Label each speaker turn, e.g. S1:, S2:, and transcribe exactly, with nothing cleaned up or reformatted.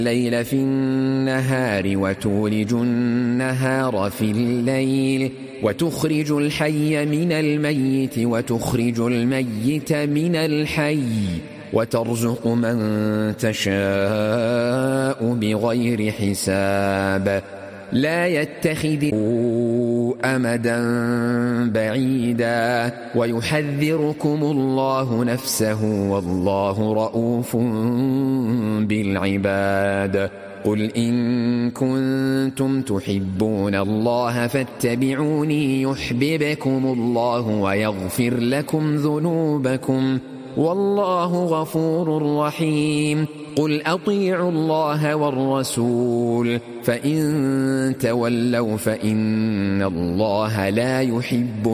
S1: الليل في النهار وتولج النهار في الليل وتخرج الحي من الميت وتخرج الميت من الحي وترزق من تشاء بغير حساب لا يتخذوا أمدا بعيدا ويحذركم الله نفسه والله رؤوف بالعباد قل إن كنتم تحبون الله فاتبعوني يحببكم الله ويغفر لكم ذنوبكم والله غفور رحيم قل أطيعوا الله والرسول فإن تولوا فإن الله لا يحب